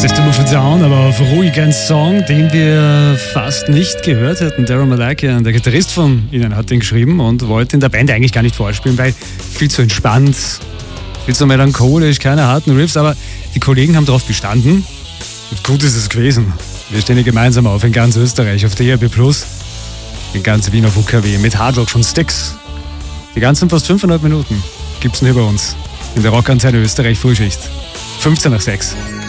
System of a Down, aber auf ruhig ein Song, den wir fast nicht gehört hätten. Darren Malakian, der Gitarrist von ihnen, hat den geschrieben und wollte in der Band eigentlich gar nicht vorspielen, weil viel zu entspannt, viel zu melancholisch, keine harten Riffs, aber die Kollegen haben darauf bestanden und gut ist es gewesen. Wir stehen hier gemeinsam auf in ganz Österreich, auf DAB+, in ganz Wien auf UKW mit Hardrock von Styx. Die ganzen fast 500 Minuten gibt's nur bei uns in der Rockantenne Österreich Frühschicht. 15 nach 6.